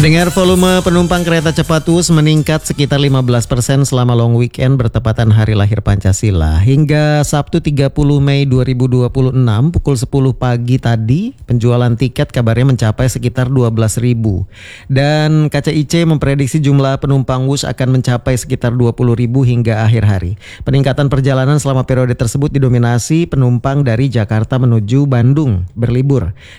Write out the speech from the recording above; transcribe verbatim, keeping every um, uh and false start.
Pendengar, volume penumpang kereta cepat Wush meningkat sekitar lima belas persen selama long weekend bertepatan Hari Lahir Pancasila. Hingga Sabtu tiga puluh Mei dua ribu dua puluh enam pukul sepuluh pagi tadi, penjualan tiket kabarnya mencapai sekitar dua belas ribu. Dan K C I C memprediksi jumlah penumpang Wush akan mencapai sekitar dua puluh ribu hingga akhir hari. Peningkatan perjalanan selama periode tersebut didominasi penumpang dari Jakarta menuju Bandung berlibur.